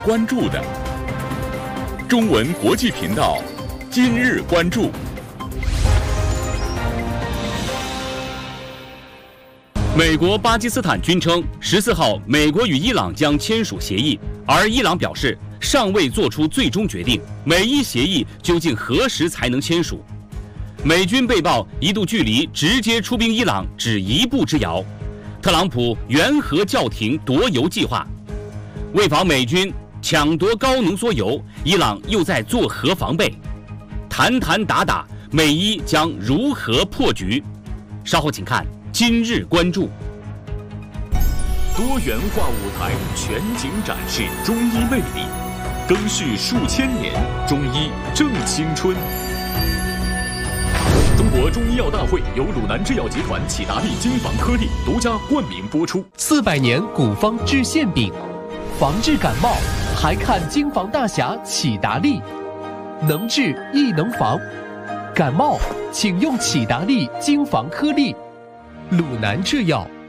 关注的。中文国际频道今日关注。美国巴基斯坦军称14号美国与伊朗将签署协议，而伊朗表示尚未做出最终决定，美伊协议究竟何时才能签署？美军被曝一度距离直接出兵伊朗只一步之遥。特朗普援核叫停夺油计划，为防美军抢夺高浓缩铀，伊朗又在做核防备。谈谈打打，美伊将如何破局？稍后请看今日关注。 多元化舞台全景展示中医魅力，更续数千年，中医正青春。中国中医药大会由鲁南制药集团启达利金防颗粒独家冠名播出。 400年古方治馅饼，防治感冒还看金防大侠启达利，能治亦能防。感冒请用启达利金防颗粒，鲁南制药。